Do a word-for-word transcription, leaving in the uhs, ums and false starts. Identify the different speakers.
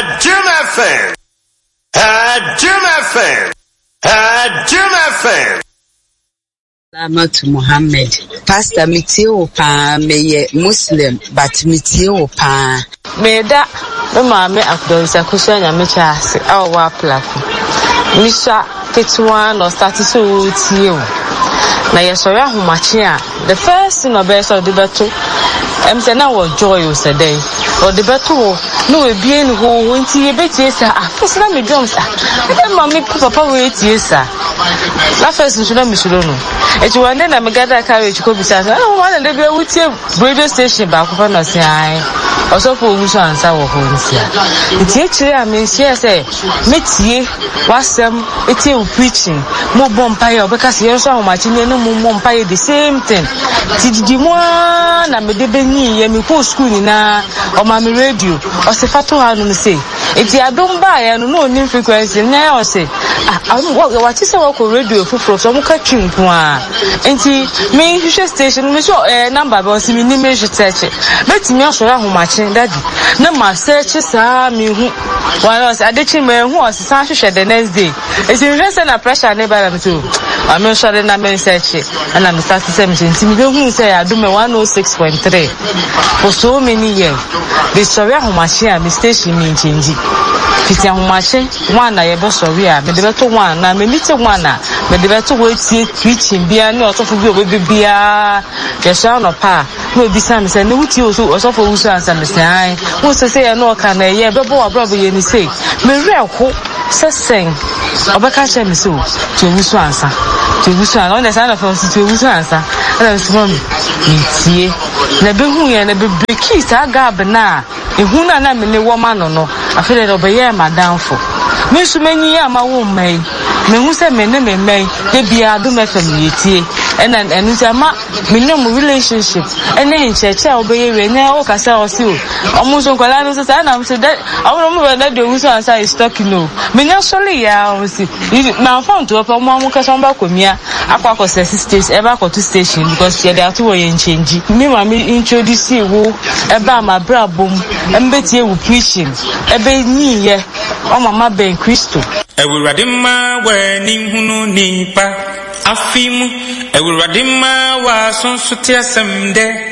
Speaker 1: Jim F M. Jim F M. Jim F M.
Speaker 2: Lamatu Muhammad. Pastor Mitio pa me Muslim but Mitio pa.
Speaker 3: Me da me mama akdonsa kushanya mecha ase awa plaku. Misha ketwa no start so tie na yesori ahomache a the first thing obe so de beto em say na wo joy o say dey o de beto no we bien ho wonti e betie sa afese na me drums ah e ma me papa we tie sa la first nso na misuro no e ti wande na me gada carriage ko bisa na o ma na de be wutie radio station ba ko fa no say ai oso fo wu so ansa wo ho nsia tie chire a me share say metie wasem etie u preaching mo bompa ye obeka se yeso ahomache ne no mo bompa ye the same thing tididi mo na me de benyi ye me ko school ni na o ma me radio o se fato ha no say eti adom ba ye no no ni frequency na o say ah wo wa ti se wo ko radio fufuro so mo ka twinko a enti me hwehwe station me so eh number ba o si me ni me hwetche betimi asoro ahomache daddy na ma search sa me hu wa no say adechi me hu o se san hwehwe the next day eti me say na pressure ne ba na me too I'm sure na me search and I'm starting seventeen me hu say adom one oh six point three for so many years the story ahomache a me station me change fiti ahomache one na ye bo story a me de beto one na me meet one na me de beto we tie preaching bia na otofo bi obi bia ye sha no pa no bi sam say no wuti o so otofo wusu ansa me say ai wo so say no ka na ye bebo wa bro ye ni say me reko sesen obeka che me so to wusu ansa to wusu ansa on the sign of to wusu ansa na so me tie na be hu ye na be breaki sa gab na ehu na na me ne wo ma no no afele no be ye madamfo me su manyi ya ma wo mai me hu se me ne me mai de bia do me fam yetie and and and say ma me no relationship and in church e obeye we na o kasa o si o omo so kwala no say na so that omo mo na de wusu ansa is talking no me nya sole ya o si na phone to omo mo kasa mba komia akwa ko six stage e ba ko two station because ye dey to wo ye change me ma me introduce wo e ba ma bra bom embetie wo preaching e be nyi ye o mama ben Kristo
Speaker 4: ewurade ma wa ni hunu nipa afimu ewurade ma wa sonso te asem de